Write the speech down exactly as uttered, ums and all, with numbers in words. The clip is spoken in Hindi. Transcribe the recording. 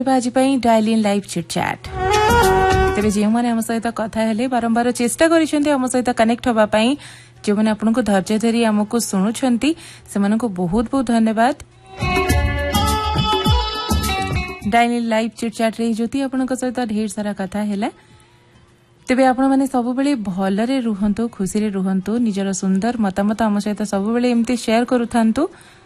आज dial in live chit chat तेरे जो मैंने आम सहित कथा हेले बारंबार चेष्टा करम सहित कनेक्ट होगापाई जो मैंने आपन को धैर्य धरी आमको शुणुंट से बहुत बहुत धन्यवाद। Dial in live chit chat रे ज्योति आपण सहित ढेर सारा कथा है तेरे आपण मैंने सब बेले भलरे रुहंतु खुशी रे रुहंतु निजर सुंदर मतामत आम सहित सब बेले एमती शेयर करूथांतु।